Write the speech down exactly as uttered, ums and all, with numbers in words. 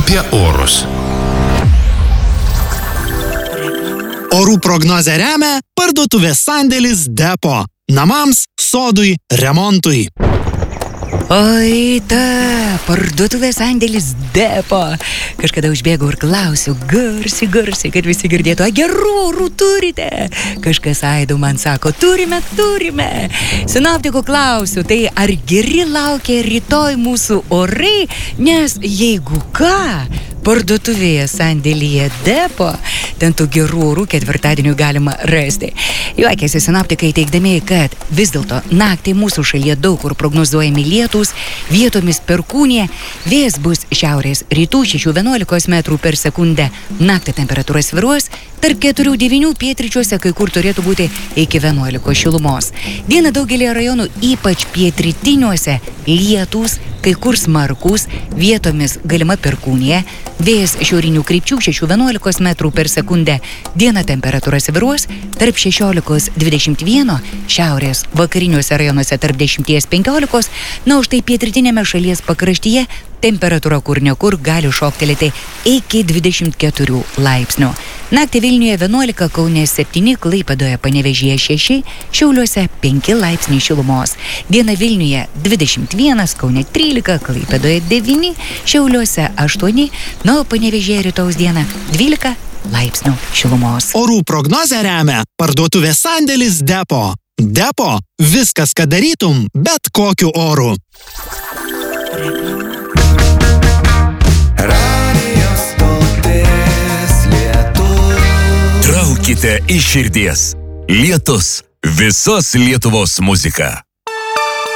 apie orus. Orų prognozę remia parduotuvės sandėlis Depo. Namams, sodui, remontui. Oi, ta, parduotuvės sandėlis Depo. Kažkada užbėgau ir klausiu, garsiai, garsiai, kad visi girdėtų, a gerų orų turite? Kažkas aidu man sako, turime, turime. Sinoptikų klausiu, tai ar geri laukia rytoj mūsų orai? Nes jeigu ką, parduotuvėje sandėlyje Depo, ten tų gerų orų ketvirtadienių galima rasti. Juokėsi sinoptikai teigdami, kad vis dėlto naktį mūsų šalyje daug kur prognozuojami lietūs, vietomis perkūnija, vėjas bus šiaurės rytų šešių vienuolikos metrų per sekundę, naktį temperatūra svyruos, tarp keturių devynių pietryčiuose kai kur turėtų būti iki vienuolikos šilumos. Dieną daugelį rajonų, ypač pietrytiniuose, lietūs, kai kur smarkūs, vietomis galima perkūnija, vėjas šiaurinių krypčių šešių vienuolikos metrų per sekundę, dieną temperatūra svyruos tarp šešiolikos dvidešimt vieno, šiaurės vakariniuose rajonuose tarp dešimties penkiolikos, na už tai pietrytinėme šalies pakraštyje temperatūra kur nekur gali šoktelėti iki dvidešimt keturių laipsnių. Naktį Vilniuje vienuolika, Kaune septyni, Klaipėdoje, Panevėžyje šeši, Šiauliuose penki laipsniai šilumos. Diena Vilniuje dvidešimt vienas, Kaune trylika, Klaipėdoje devyni, Šiauliuose aštuoni, na, o Panevėžyje rytojaus dieną dvylika laipsnių šilumos. Orų prognozę remia parduotuvės sandėlis Depo. Depo – viskas, ką darytum, bet kokiu oru. Traukite iš širdies. Lietus. Visos Lietuvos muzika.